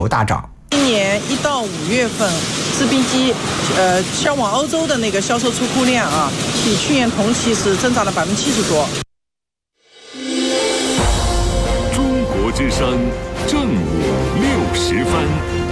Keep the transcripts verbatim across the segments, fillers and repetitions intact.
大涨。 今年一到五月份，制冰机呃销往欧洲的那个销售出库量啊，比去年同期是增长了百分之七十多。 中国之声正午六时分。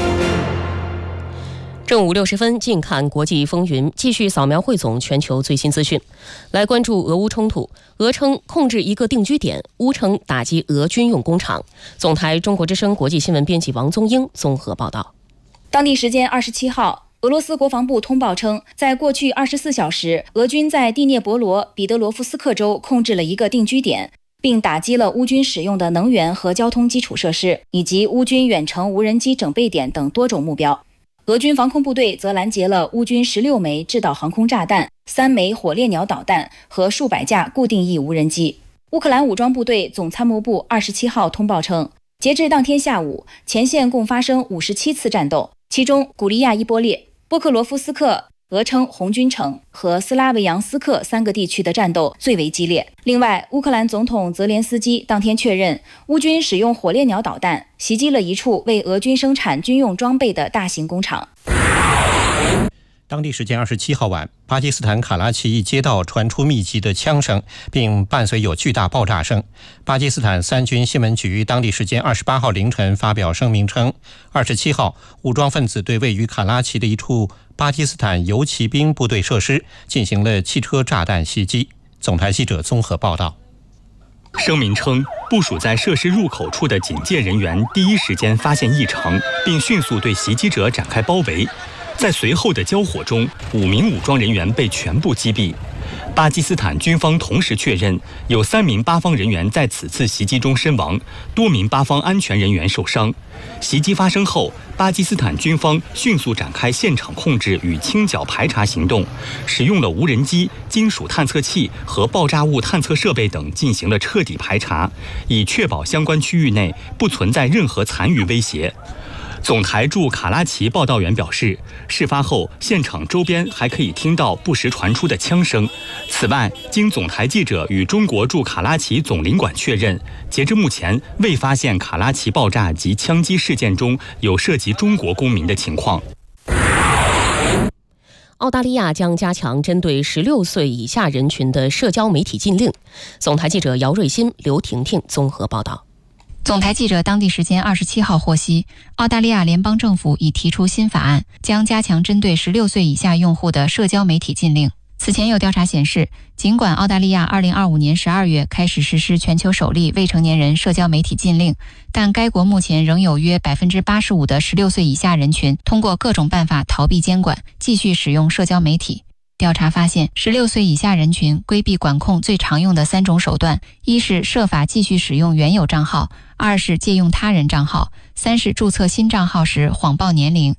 正午六十分，近看国际风云，继续扫描汇总全球最新资讯。来关注俄乌冲突，俄称控制一个定居点，乌称打击俄军用工厂。总台中国之声国际新闻编辑王宗英综合报道。 当地时间二十七号，俄罗斯国防部通报称，在过去二十四小时，俄军在第聂伯罗彼得罗夫斯克州控制了一个定居点，并打击了乌军使用的能源和交通基础设施，以及乌军远程无人机整备点等多种目标。俄军防空部队则拦截了乌军十六枚制导航空炸弹、三枚火烈鸟导弹和数百架固定翼无人机。乌克兰武装部队总参谋部二十七号通报称，截至当天下午，前线共发生五十七次战斗，其中古利亚伊波列、波克罗夫斯克、俄称红军城和斯拉维扬斯克三个地区的战斗最为激烈。另外，乌克兰总统泽连斯基当天确认，乌军使用火烈鸟导弹袭击了一处为俄军生产军用装备的大型工厂。 当地时间二十七号晚，巴基斯坦卡拉奇一街道传出密集的枪声，并伴随有巨大爆炸声。巴基斯坦三军新闻局当地时间二十八号凌晨发表声明称，二十七号武装分子对位于卡拉奇的一处巴基斯坦游骑兵部队设施进行了汽车炸弹袭击。总台记者综合报道。 声明称，部署在设施入口处的警戒人员第一时间发现异常，并迅速对袭击者展开包围。在随后的交火中，五名武装人员被全部击毙。巴基斯坦军方同时确认，有三名巴方人员在此次袭击中身亡，多名巴方安全人员受伤。袭击发生后，巴基斯坦军方迅速展开现场控制与清剿排查行动，使用了无人机、金属探测器和爆炸物探测设备等进行了彻底排查，以确保相关区域内不存在任何残余威胁。总台驻卡拉奇报道员表示，事发后现场周边还可以听到不时传出的枪声。此外，经总台记者与中国驻卡拉奇总领馆确认，截至目前未发现卡拉奇爆炸及枪击事件中有涉及中国公民的情况。 澳大利亚将加强针对十六岁以下人群的社交媒体禁令。总台记者姚瑞欣、刘婷婷综合报道。 总台记者当地时间二十七号获悉，澳大利亚联邦政府已提出新法案，将加强针对十六岁以下用户的社交媒体禁令。此前有调查显示，尽管澳大利亚二零二五年十二月开始实施全球首例未成年人社交媒体禁令，但该国目前仍有约 百分之八十五 的十六岁以下人群通过各种办法逃避监管，继续使用社交媒体。调查发现，十六岁以下人群规避管控最常用的三种手段：一是设法继续使用原有账号，二是借用他人账号，三是注册新账号时谎报年龄。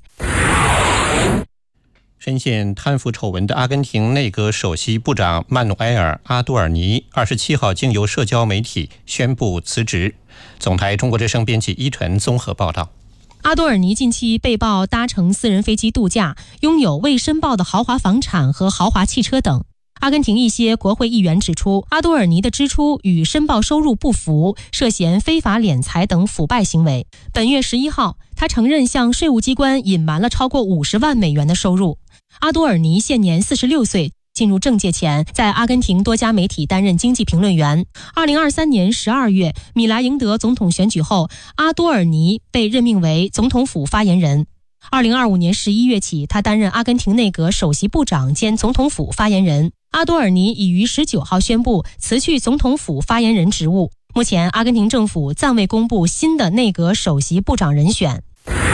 深陷贪腐丑闻的阿根廷内阁首席部长曼努埃尔·阿多尔尼二十七号经由社交媒体宣布辞职。总台中国之声编辑依晨综合报道。 阿多尔尼近期被曝搭乘私人飞机度假，拥有未申报的豪华房产和豪华汽车等。阿根廷一些国会议员指出，阿多尔尼的支出与申报收入不符，涉嫌非法敛财等腐败行为。本月十一号，他承认向税务机关隐瞒了超过五十万美元的收入。阿多尔尼现年四十六岁，进入政界前，在阿根廷多家媒体担任经济评论员。二零二三年十二月，米莱赢得总统选举后，阿多尔尼被任命为总统府发言人。二零二五年十一月起，他担任阿根廷内阁首席部长兼总统府发言人。阿多尔尼已于十九号宣布辞去总统府发言人职务。目前，阿根廷政府暂未公布新的内阁首席部长人选。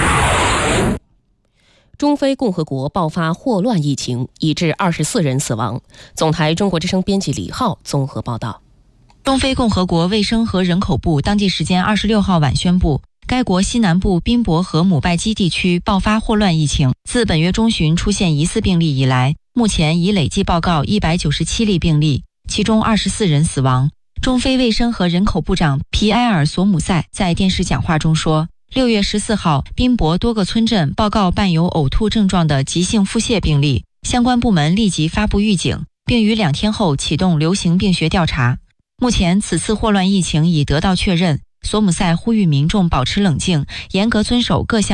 中非共和国爆发霍乱疫情，已致二十四人死亡。总台中国之声编辑李浩综合报道。 中非共和国卫生和人口部当地时间二十六号晚宣布，该国西南部宾博和姆拜基地区爆发霍乱疫情。自本月中旬出现疑似病例以来，目前已累计报告一百九十七例病例，其中二十四人死亡。中非卫生和人口部长皮埃尔·索姆塞在电视讲话中说，六月十四号，宾博多个村镇报告伴有呕吐症状的急性腹泻病例，相关部门立即发布预警，并于两天后启动流行病学调查。目前，此次霍乱疫情已得到确认。索姆塞呼吁民众保持冷静，严格遵守各项